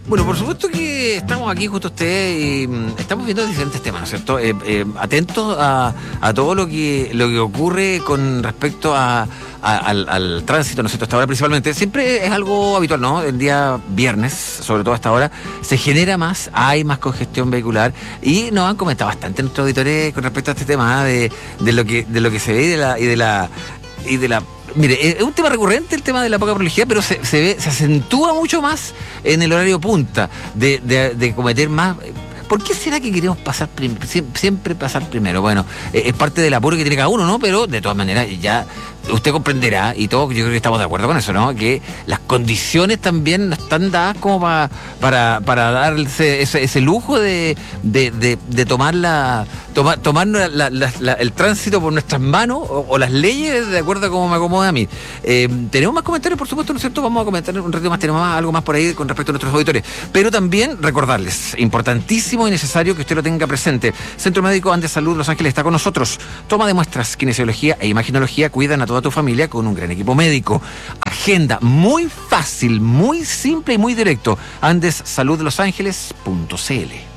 Bueno, por supuesto que estamos aquí junto a usted y estamos viendo diferentes temas, ¿no es cierto? Atentos a todo lo que ocurre con respecto al tránsito, ¿no es cierto? Hasta ahora principalmente, siempre es algo habitual, ¿no? El día viernes, sobre todo hasta ahora, se genera más, hay más congestión vehicular y nos han comentado bastante nuestros auditores con respecto a este tema de lo que se ve y de la. Mire, es un tema recurrente el tema de la poca prolijidad, pero se acentúa mucho más en el horario punta, de cometer más. ¿Por qué será que queremos pasar siempre pasar primero? Bueno, es parte del apuro que tiene cada uno, ¿no? Pero de todas maneras, ya usted comprenderá, y todos yo creo que estamos de acuerdo con eso, ¿no? Que las condiciones también no están dadas como para darse ese lujo de tomar el tránsito por nuestras manos o las leyes de acuerdo a cómo me acomoda a mí. Tenemos más comentarios, por supuesto, ¿no es cierto? Vamos a comentar un ratito más, tenemos algo más por ahí con respecto a nuestros auditores. Pero también recordarles, importantísimo y necesario que usted lo tenga presente. Centro Médico Andes Salud Los Ángeles está con nosotros. Toma de muestras, kinesiología e imaginología cuidan a toda tu familia con un gran equipo médico. Agenda muy fácil, muy simple y muy directo. andessaludlosangeles.cl